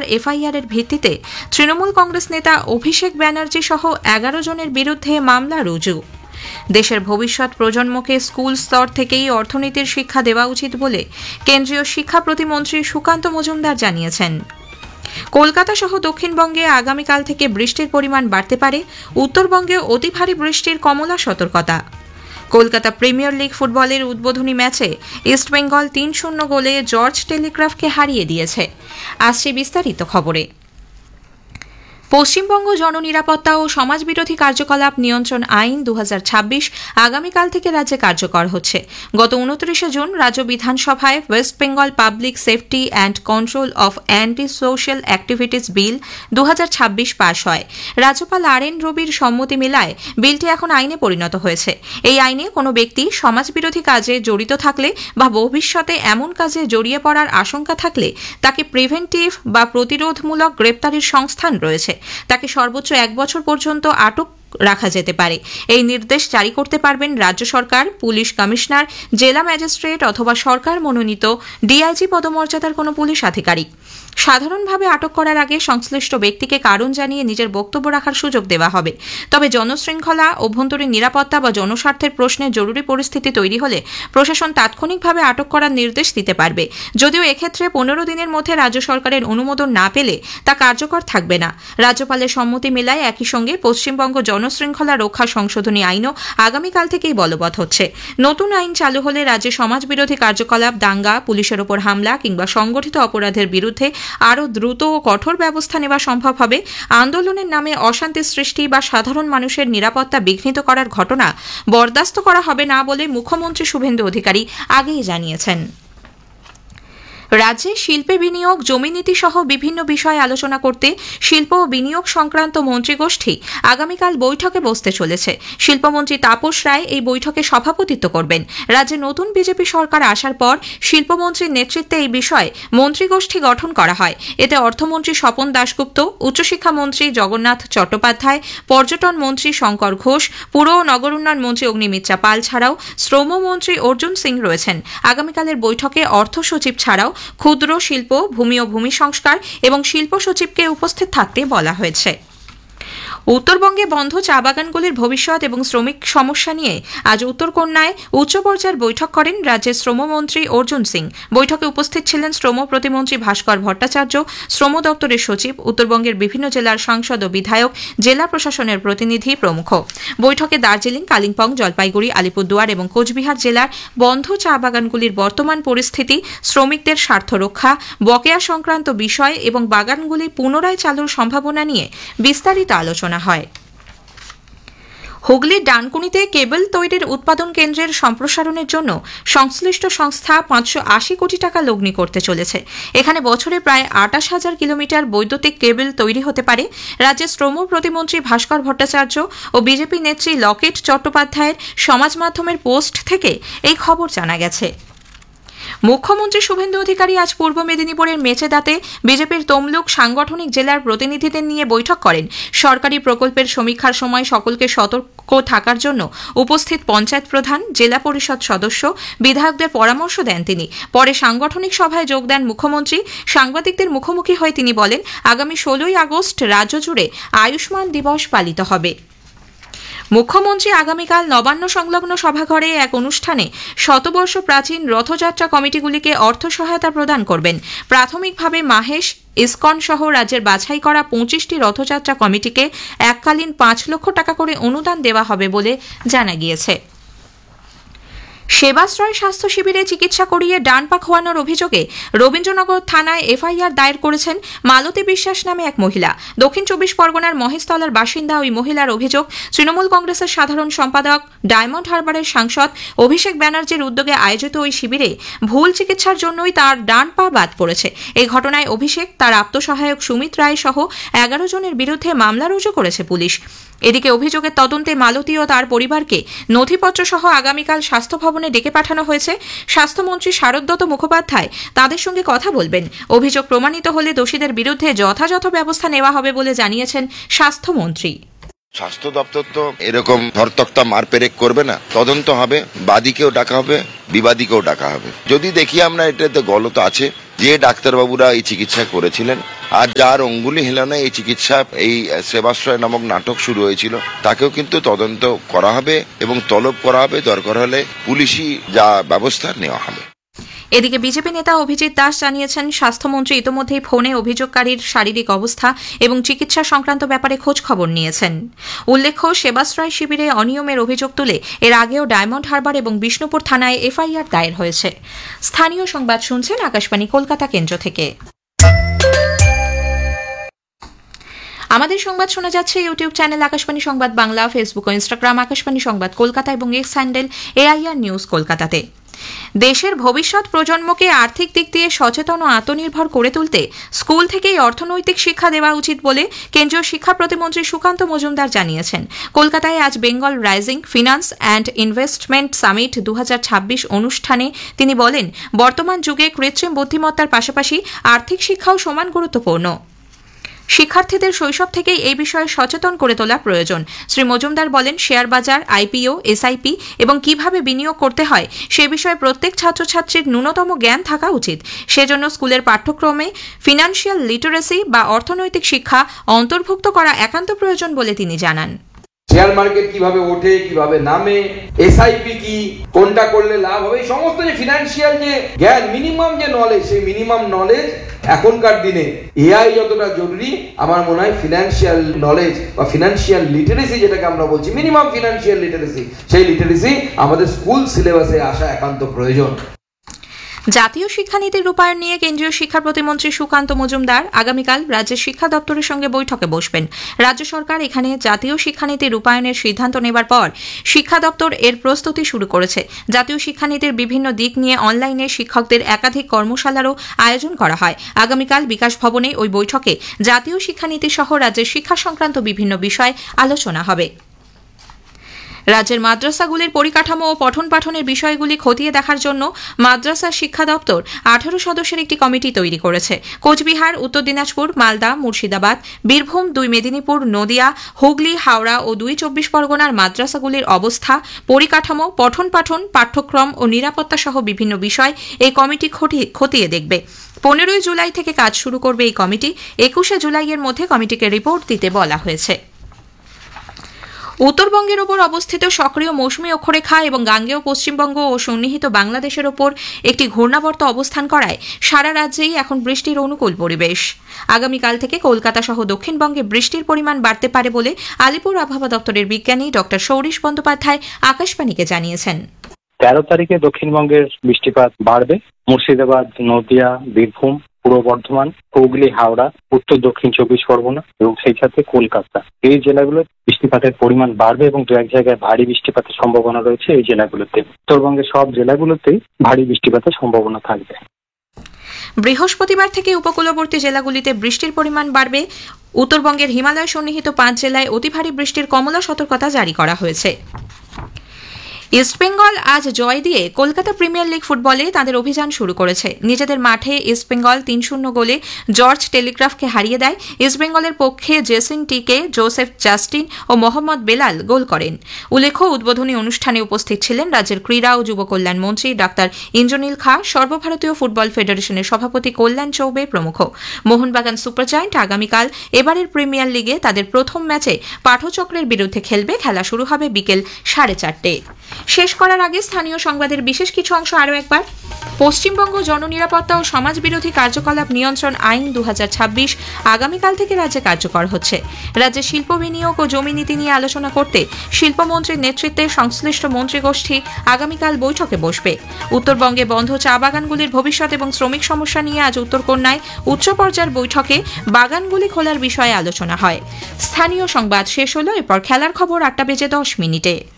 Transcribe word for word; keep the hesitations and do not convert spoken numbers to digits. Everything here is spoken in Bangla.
এফআইআর এর ভিত্তিতে তৃণমূল কংগ্রেস নেতা অভিষেক ব্যানার্জি সহ এগারো জনের বিরুদ্ধে মামলা রুজু। দেশের ভবিষ্যৎ প্রজন্মকে স্কুল স্তর থেকেই অর্থনীতির শিক্ষা দেওয়া উচিত বলে কেন্দ্রীয় শিক্ষা প্রতিমন্ত্রী সুকান্ত মজুমদার জানিয়েছেন। কলকাতা সহ দক্ষিণবঙ্গে আগামীকাল থেকে বৃষ্টির পরিমাণ বাড়তে পারে, উত্তরবঙ্গে অতি ভারী বৃষ্টির কমলা সতর্কতা। কলকাতা প্রিমিয়ার লিগ ফুটবলের উদ্বোধনী ম্যাচে ইস্টবেঙ্গল তিন শূন্য গোলে জর্জ টেলিগ্রাফকে হারিয়ে দিয়েছে। আসছে বিস্তারিত খবরে। পশ্চিমবঙ্গ জননিরাপত্তা ও সমাজবিরোধী কার্যকলাপ নিয়ন্ত্রণ আইন দু হাজার ছাব্বিশ আগামীকাল থেকে রাজ্যে কার্যকর হচ্ছে। গত উনত্রিশে জুন রাজ্য বিধানসভায় West Bengal public safety and control of anti social activities বিল দু হাজার ছাব্বিশ পাশ হয়। রাজ্যপাল আর এন রবির সম্মতি মেলায় বিলটি এখন আইনে পরিণত হয়েছে। এই আইনে কোনো ব্যক্তি সমাজবিরোধী কাজে জড়িত থাকলে বা ভবিষ্যতে এমন কাজে জড়িয়ে পড়ার আশঙ্কা থাকলে তাকে প্রিভেন্টিভ বা প্রতিরোধমূলক গ্রেপ্তারের সংস্থান রয়েছে। তাকে সর্বোচ্চ এক বছর পর্যন্ত আটক রাখা যেতে পারে। এই নির্দেশ জারি করতে পারবেন রাজ্য সরকার, পুলিশ কমিশনার, জেলা ম্যাজিস্ট্রেট অথবা সরকার মনোনীত ডিআইজি পদমর্যাদার কোনো পুলিশ আধিকারিক। সাধারণভাবে আটক করার আগে সংশ্লিষ্ট ব্যক্তিকে কারণ জানিয়ে নিজের বক্তব্য রাখার সুযোগ দেওয়া হবে। তবে জনশৃঙ্খলা, অভ্যন্তরীণ নিরাপত্তা বা জনস্বার্থের প্রশ্নে জরুরি পরিস্থিতি তৈরি হলে প্রশাসন তাৎক্ষণিকভাবে আটক করার নির্দেশ দিতে পারবে। যদিও এক্ষেত্রে পনেরো দিনের মধ্যে রাজ্য সরকারের অনুমোদন না পেলে তা কার্যকর থাকবে না। রাজ্যপালের সম্মতি মেলায় একই সঙ্গে পশ্চিমবঙ্গ জনশৃঙ্খলা রক্ষা সংশোধনী আইনও আগামীকাল থেকেই বলবৎ হচ্ছে। নতুন আইন চালু হলে রাজ্যে সমাজবিরোধী কার্যকলাপ, দাঙ্গা, পুলিশের ওপর হামলা কিংবা সংগঠিত অপরাধের বিরুদ্ধে আরও দ্রুত ও কঠোর ব্যবস্থা নেওয়া সম্ভব হবে। আন্দোলনের নামে অশান্তি সৃষ্টি বা সাধারণ মানুষের নিরাপত্তা বিঘ্নিত করার ঘটনা বরদাস্ত করা হবে না বলে মুখ্যমন্ত্রী শুভেন্দু অধিকারী আগেই জানিয়েছেন। রাজ্যে শিল্পে বিনিয়োগ, জমিনীতি সহ বিভিন্ন বিষয়ে আলোচনা করতে শিল্প ও বিনিয়োগ সংক্রান্ত মন্ত্রীগোষ্ঠী আগামীকাল বৈঠকে বসতে চলেছে। শিল্পমন্ত্রী তাপস রায় এই বৈঠকে সভাপতিত্ব করবেন। রাজ্যে নতুন বিজেপি সরকার আসার পর শিল্পমন্ত্রীর নেতৃত্বে এই বিষয়ে মন্ত্রীগোষ্ঠী গঠন করা হয়। এতে অর্থমন্ত্রী স্বপন দাশগুপ্ত, উচ্চশিক্ষামন্ত্রী জগন্নাথ চট্টোপাধ্যায়, পর্যটন মন্ত্রী শঙ্কর ঘোষ, পুর ও নগর উন্নয়ন মন্ত্রী অগ্নিমিত্রা পাল ছাড়াও শ্রমমন্ত্রী অর্জুন সিং রয়েছেন। আগামীকালের বৈঠকে অর্থ সচিব ছাড়াও ক্ষুদ্র শিল্প, ভূমি ও ভূমি সংস্কার এবং শিল্প সচিবকে উপস্থিত থাকতে বলা হয়েছে। উত্তরবঙ্গে বন্ধ চা বাগানগুলির ভবিষ্যৎ এবং শ্রমিক সমস্যা নিয়ে আজ উত্তরকন্যায় উচ্চ পর্যায়ের বৈঠক করেন রাজ্যের শ্রমমন্ত্রী অর্জুন সিং। বৈঠকে উপস্থিত ছিলেন শ্রম প্রতিমন্ত্রী ভাস্কর ভট্টাচার্য, শ্রম দপ্তরের সচিব, উত্তরবঙ্গের বিভিন্ন জেলার সাংসদ ও বিধায়ক, জেলা প্রশাসনের প্রতিনিধি প্রমুখ। বৈঠকে দার্জিলিং, কালিম্পং, জলপাইগুড়ি, আলিপুরদুয়ার এবং কোচবিহার জেলার বন্ধ চা বাগানগুলির বর্তমান পরিস্থিতি, শ্রমিকদের স্বার্থ রক্ষা, বকেয়া সংক্রান্ত বিষয় এবং বাগানগুলি পুনরায় চালুর সম্ভাবনা নিয়ে বিস্তারিত আলোচনা হয়। হুগলির ডানকুনিতে কেবল তৈরির উৎপাদন কেন্দ্রের সম্প্রসারণের জন্য সংশ্লিষ্ট সংস্থা পাঁচশো আশি কোটি টাকা লগ্নি করতে চলেছে। এখানে বছরে প্রায় আটাশ হাজার কিলোমিটার বৈদ্যুতিক কেবল তৈরি হতে পারে। রাজ্যের শ্রম প্রতিমন্ত্রী ভাস্কর ভট্টাচার্য ও বিজেপি নেত্রী লকেট চট্টোপাধ্যায়ের সমাজ মাধ্যমের পোস্ট থেকে এই খবর জানা গেছে। মুখ্যমন্ত্রী শুভেন্দু অধিকারী আজ পূর্ব মেদিনীপুরের মেচেদাতে বিজেপির তমলুক সাংগঠনিক জেলার প্রতিনিধিদের নিয়ে বৈঠক করেন। সরকারি প্রকল্পের সমীক্ষার সময় সকলকে সতর্ক থাকার জন্য উপস্থিত পঞ্চায়েত প্রধান, জেলা পরিষদ সদস্য, বিধায়কদের পরামর্শ দেন তিনি। পরে সাংগঠনিক সভায় যোগ দেন মুখ্যমন্ত্রী। সাংবাদিকদের মুখোমুখি হয়ে তিনি বলেন, আগামী ষোলোই আগস্ট রাজ্য জুড়ে আয়ুষ্মান দিবস পালিত হবে। মুখ্যমন্ত্রী আগামীকাল নবান্ন সংলগ্ন সভাঘরে এক অনুষ্ঠানে শতবর্ষ প্রাচীন রথযাত্রা কমিটিগুলিকে অর্থ সহায়তা প্রদান করবেন। প্রাথমিকভাবে মাহেশ, ইসকন সহ রাজ্যের বাছাই করা পঁচিশটি রথযাত্রা কমিটিকে এককালীন পাঁচ লক্ষ টাকা করে অনুদান দেওয়া হবে বলে জানা গিয়েছে। সেবাশ্রয় স্বাস্থ্য শিবিরে চিকিৎসা করিয়ে ডান পা খোয়ানোর অভিযোগে রবীন্দ্রনগর থানায় এফআইআর দায়ের করেছেন মালতী বিশ্বাস নামে এক মহিলা। দক্ষিণ চব্বিশ পরগনার মহেশতলার বাসিন্দা ওই মহিলার অভিযোগ, তৃণমূল কংগ্রেসের সাধারণ সম্পাদক, ডায়মন্ড হারবারের সাংসদ অভিষেক ব্যানার্জির উদ্যোগে আয়োজিত ওই শিবিরে ভুল চিকিৎসার জন্যই তার ডান পা বাদ পড়েছে। এই ঘটনায় অভিষেক, তার আত্মসহায়ক সুমিত রায় সহ এগারো জনের বিরুদ্ধে মামলা রুজু করেছে পুলিশ। এদিকে অভিযোগের তদন্তে মালতী ও তার পরিবারকে নথিপত্র সহ আগামীকাল স্বাস্থ্য ভবনে ডেকে পাঠানো হয়েছে। স্বাস্থ্যমন্ত্রী শারদত্ত মুখোপাধ্যায় তাদের সঙ্গে কথা বলবেন। অভিযোগ প্রমাণিত হলে দোষীদের বিরুদ্ধে যথাযথ ব্যবস্থা নেওয়া হবে বলে জানিয়েছেন স্বাস্থ্যমন্ত্রী। স্বাস্থ্য দপ্তর তো এরকম ধরতক্তা মারপেরেক করবে না, তদন্ত হবে, বাদীকেও ডাকা হবে, বিবাদীকেও ডাকা হবে। যদি দেখি আমরা এটাতে গলত আছে, যে ডাক্তারবাবুরা এই চিকিৎসা করেছিলেন আর যার অঙ্গুলি হেলানো এই চিকিৎসা এই সেবাশ্রয় নামক নাটক শুরু হয়েছিল তাকেও কিন্তু তদন্ত করা হবে এবং তলব করা হবে, দরকার হলে পুলিশি যা ব্যবস্থা নেওয়া হবে। এদিকে বিজেপি নেতা অভিজিৎ দাস জানিয়েছেন, স্বাস্থ্যমন্ত্রী ইতোমধ্যেই ফোনে অভিযোগকারীর শারীরিক অবস্থা এবং চিকিৎসা সংক্রান্ত ব্যাপারে খোঁজ খবর নিয়েছেন। উল্লেখ্য, সেবাশ্রয় শিবিরে অনিয়মের অভিযোগ তুলে এর আগেও ডায়মন্ড হারবার এবং বিষ্ণুপুর থানায় এফআইআর দায়ের হয়েছে। স্থানীয় সংবাদ শুনছেন আকাশবাণী কলকাতা কেন্দ্র থেকে। আমাদের সংবাদ শোনা যাচ্ছে ইউটিউব চ্যানেল আকাশবাণী সংবাদ বাংলা, ফেসবুক ও ইনস্টাগ্রাম আকাশবাণী সংবাদ কলকাতা এবং এক্স হ্যান্ডেল এআইআর নিউজ কলকাতাতে। দেশের ভবিষ্যৎ প্রজন্মকে আর্থিক দিক দিয়ে সচেতন ও আত্মনির্ভর করে তুলতে স্কুল থেকেই অর্থনৈতিক শিক্ষা দেওয়া উচিত বলে কেন্দ্রীয় শিক্ষা প্রতিমন্ত্রী সুকান্ত মজুমদার জানিয়েছেন। কলকাতায় আজ Bengal rising finance and investment summit দু হাজার ছাব্বিশ অনুষ্ঠানে তিনি বলেন, বর্তমান যুগে কৃত্রিম বুদ্ধিমত্তার পাশাপাশি আর্থিক শিক্ষাও সমান গুরুত্বপূর্ণ। শিক্ষার্থীদের শৈশব থেকেই এই বিষয়ে সচেতন করে তোলা প্রয়োজন। শ্রী মজুমদার বলেন, শেয়ার বাজার, আইপিও, এসআইপি এবং কিভাবে বিনিয়োগ করতে হয় সে বিষয়ে প্রত্যেক ছাত্রছাত্রীর ন্যূনতম জ্ঞান থাকা উচিত। সেজন্য স্কুলের পাঠ্যক্রমে ফিনান্সিয়াল লিটারেসি বা অর্থনৈতিক শিক্ষা অন্তর্ভুক্ত করা একান্ত প্রয়োজন বলে তিনি জানান। শেয়ার মার্কেট কিভাবে ওঠে, কিভাবে নামে, এসআইপি কি, কোনটা করলে লাভ হবে, সমস্ত যে ফিনান্সিয়াল যে জ্ঞান, মিনিমাম যে নলেজ, সেই মিনিমাম নলেজ এখনকার দিনে এআই যতটা জরুরি, আমার মনে হয় ফিনান্সিয়াল নলেজ বা ফিনান্সিয়াল লিটারেসি যেটাকে আমরা বলছি, মিনিমাম ফিনান্সিয়াল লিটারেসি, সেই লিটারেসি আমাদের স্কুল সিলেবাসে আসা একান্ত প্রয়োজন। জাতীয় শিক্ষানীতির রূপায়ণ নিয়ে কেন্দ্রীয় শিক্ষা প্রতিমন্ত্রী সুকান্ত মজুমদার আগামীকাল রাজ্যের শিক্ষা দপ্তরের সঙ্গে বৈঠকে বসবেন। রাজ্য সরকার এখানে জাতীয় শিক্ষানীতি রূপায়ণের সিদ্ধান্ত নেবার পর শিক্ষা দপ্তর এর প্রস্তুতি শুরু করেছে। জাতীয় শিক্ষানীতির বিভিন্ন দিক নিয়ে অনলাইনে শিক্ষকদের একাধিক কর্মশালারও আয়োজন করা হয়। আগামীকাল বিকাশ ভবনে ওই বৈঠকে জাতীয় শিক্ষানীতি সহ রাজ্যের শিক্ষা সংক্রান্ত বিভিন্ন বিষয় আলোচনা হবে। রাজ্যের মাদ্রাসাগুলির পরিকাঠামো ও পঠন পাঠনের বিষয়গুলি খতিয়ে দেখার জন্য মাদ্রাসা শিক্ষা দপ্তর আঠারো সদস্যের একটি কমিটি তৈরি করেছে। কোচবিহার, উত্তর দিনাজপুর, মালদা, মুর্শিদাবাদ, বীরভূম, দুই মেদিনীপুর, নদিয়া, হুগলি, হাওড়া ও দুই চব্বিশ পরগনার মাদ্রাসাগুলির অবস্থা, পরিকাঠামো, পঠন পাঠন, পাঠ্যক্রম ও নিরাপত্তা সহ বিভিন্ন বিষয় এই কমিটি খতিয়ে দেখবে। পনেরোই জুলাই থেকে কাজ শুরু করবে এই কমিটি। একুশে জুলাইয়ের মধ্যে কমিটিকে রিপোর্ট দিতে বলা হয়েছে। উত্তরবঙ্গের ওপর অবস্থিত সক্রিয় মৌসুমী অক্ষরেখা এবং গাঙ্গেয় পশ্চিমবঙ্গ ও সন্নিহিত বাংলাদেশের ওপর একটি ঘূর্ণাবর্ত অবস্থান করায় সারা রাজ্যেই এখন বৃষ্টির অনুকূল পরিবেশ। আগামীকাল থেকে কলকাতা সহ দক্ষিণবঙ্গে বৃষ্টির পরিমাণ বাড়তে পারে বলে আলিপুর আবহাওয়া দপ্তরের বিজ্ঞানী ডক্টর সৌরিশ বন্দ্যোপাধ্যায় আকাশবাণীকে জানিয়েছেন। তেরো তারিখে দক্ষিণবঙ্গের বৃষ্টিপাত বাড়বে। মুর্শিদাবাদ, নদিয়া, বীরভূম, পূর্ব বর্ধমান, হুগলি, হাওড়া, উত্তর দক্ষিণ চব্বিশ পরগনা এবং সেই সাথে কলকাতা, এই জেলাগুলো বৃষ্টিপাতের পরিমাণ বাড়বে এবং দু এক জায়গায় ভারী বৃষ্টিপাতের সম্ভাবনা রয়েছে। এই জেলাগুলোতে, উত্তরবঙ্গের সব জেলাগুলোতেই ভারী বৃষ্টিপাতের সম্ভাবনা থাকবে। বৃহস্পতিবার থেকে উপকূলবর্তী জেলাগুলিতে বৃষ্টির পরিমাণ বাড়বে। উত্তরবঙ্গের হিমালয় সন্নিহিত পাঁচ জেলায় অতি ভারী বৃষ্টির কমলা সতর্কতা জারি করা হয়েছে। ইস্টবেঙ্গল আজ জয় দিয়ে কলকাতা প্রিমিয়ার লিগ ফুটবলে তাদের অভিযান শুরু করেছে। নিজেদের মাঠে ইস্টবেঙ্গল তিন শূন্য গোলে জর্জ টেলিগ্রাফকে হারিয়ে দেয়। ইস্টবেঙ্গলের পক্ষে জেসিন টিকে, জোসেফ জাস্টিন ও মোহাম্মদ বেলাল গোল করেন। উল্লেখ্য, উদ্বোধনী অনুষ্ঠানে উপস্থিত ছিলেন রাজ্যের ক্রীড়া ও যুব কল্যাণ মন্ত্রী ডাক্তার ইন্দ্রনীল খা, সর্বভারতীয় ফুটবল ফেডারেশনের সভাপতি কল্যাণ চৌবে প্রমুখ। মোহনবাগান সুপার জায়ান্ট আগামীকাল এবারের প্রিমিয়ার লিগে তাদের প্রথম ম্যাচে পাঠচক্রের বিরুদ্ধে খেলবে। খেলা শুরু হবে বিকেল সাড়ে চারটে। শেষ করার আগে স্থানীয় সংবাদের বিশেষ কিছু অংশ আরও একবার। পশ্চিমবঙ্গ জননিরাপত্তা ও সমাজ বিরোধী কার্যকলাপ নিয়ন্ত্রণ আইন দু হাজার ছাব্বিশ আগামীকাল থেকে রাজ্যে কার্যকর হচ্ছে। রাজ্যে শিল্প বিনিয়োগ ও জমি নীতি নিয়ে আলোচনা করতে শিল্পমন্ত্রীর নেতৃত্বে সংশ্লিষ্ট মন্ত্রীগোষ্ঠী আগামীকাল বৈঠকে বসবে। উত্তরবঙ্গে বন্ধ চা বাগানগুলির ভবিষ্যৎ এবং শ্রমিক সমস্যা নিয়ে আজ উত্তরকন্যায় উচ্চ পর্যায়ের বৈঠকে বাগানগুলি খোলার বিষয়ে আলোচনা হয়। স্থানীয় সংবাদ শেষ হলো। এরপর খেলার খবর আটটা বেজে দশ মিনিটে।